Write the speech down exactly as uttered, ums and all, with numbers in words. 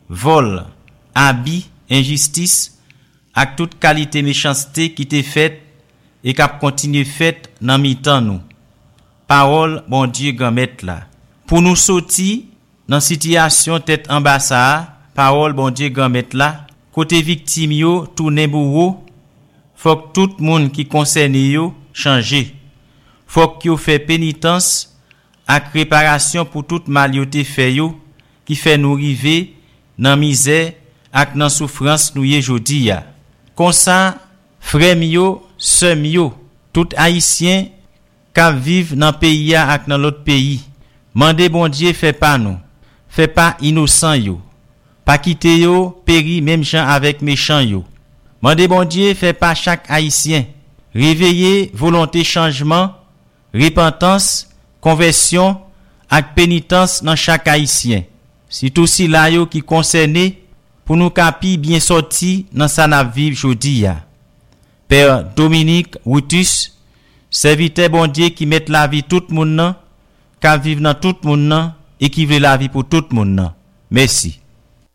vol, abus, injustice, ak toute qualité méchanceté qui t'est faite et qui a continué faite dans mi-temps nous. Parole bon Dieu grand maître là. Pour nous sortir dans situation tête en bas ça, parole bon Dieu grand maître là, côté victime yo tourner bourreau, faut que tout monde qui concerné yo changer. Faut que yo fait pénitence ak réparation pour tout mal yo te fait yo qui fait nous river dans misère ak dans souffrance nous yé jodi ya. Comme ça, frère yo, sœur yo, tout haïtien qui vivent dans pays ak dans l'autre pays, mandez bon Dieu fait pas nous, fait pas innocent yo, pas quitter yo péri même gens avec méchant yo. Mandez bon Dieu fait pas chaque haïtien, réveiller volonté changement, repentance, conversion ak pénitence dans chaque haïtien. C'est tout si là yo qui concerné pour nous capi bien sorti dans sa n'a vivre jodi ya. Père Dominique Routus, serviteur bon Dieu qui met la vie tout moun nan, qui vivre dans tout moun nan et qui veut la vie pour tout moun nan. Merci.